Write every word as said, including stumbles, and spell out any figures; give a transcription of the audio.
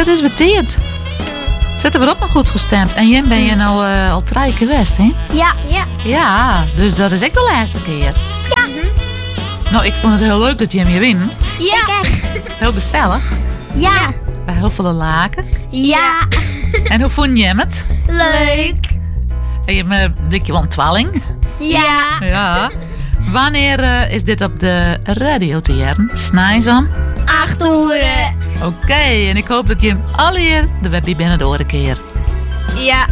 het is betierd. Zitten we op maar goed gestemd. En Jim ben je nou uh, al drie keer geweest, hè? Ja. Ja. Ja, dus dat is echt de laatste keer. Ja. Nou, ik vond het heel leuk dat Jim je wint. Ja. Heel gezellig. Ja. Bij heel veel laken. Ja. En hoe vond je het? Leuk. En je me blik je wel een twaalling. Ja. Ja. Wanneer uh, is dit op de radio te jaren? Snijzam? Acht uur. Oké, okay, en ik hoop dat Jim alle hier de webby binnen door een keer. Ja.